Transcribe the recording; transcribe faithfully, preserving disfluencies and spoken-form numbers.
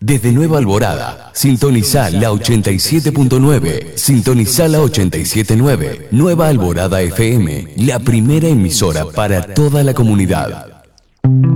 Desde Nueva Alborada, sintonizá la ochenta y siete punto nueve, sintonizá la ochenta y siete punto nueve, Nueva Alborada F M, la primera emisora para toda la comunidad.